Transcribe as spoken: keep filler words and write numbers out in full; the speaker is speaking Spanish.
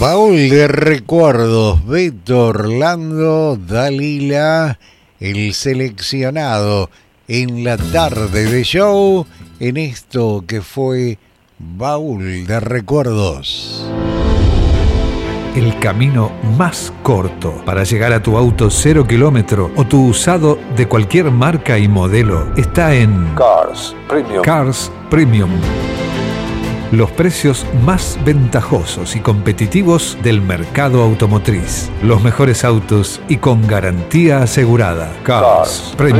Baúl de recuerdos, Beto Orlando Dalila, el seleccionado en la tarde de show, en esto que fue Baúl de recuerdos. El camino más corto para llegar a tu auto cero kilómetro o tu usado de cualquier marca y modelo está en Cars Premium. Cars Premium. Los precios más ventajosos y competitivos del mercado automotriz. Los mejores autos y con garantía asegurada. Cars, Cars Premium.